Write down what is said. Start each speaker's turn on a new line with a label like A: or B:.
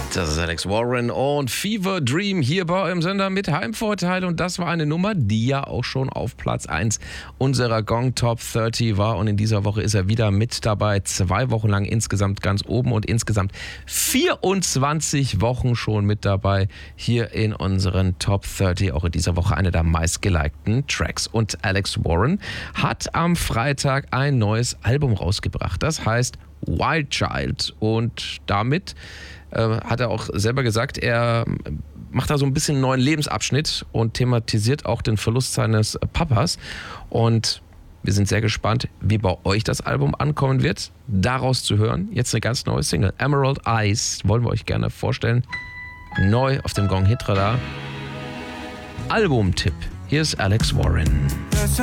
A: Das ist Alex Warren und Fever Dream hier bei eurem Sender mit Heimvorteil. Und das war eine Nummer, die ja auch schon auf Platz 1 unserer Gong Top 30 war. Und in dieser Woche ist er wieder mit dabei. 2 Wochen lang insgesamt ganz oben und insgesamt 24 Wochen schon mit dabei hier in unseren Top 30. Auch in dieser Woche eine der meistgelikten Tracks. Und Alex Warren hat am Freitag ein neues Album rausgebracht. Das heißt Wild Child. Und damit hat er auch selber gesagt, er macht da so ein bisschen einen neuen Lebensabschnitt und thematisiert auch den Verlust seines Papas. Und wir sind sehr gespannt, wie bei euch das Album ankommen wird. Daraus zu hören, jetzt eine ganz neue Single. Emerald Eyes wollen wir euch gerne vorstellen. Neu auf dem Gong Hit Radar. Albumtipp. Hier ist Alex Warren.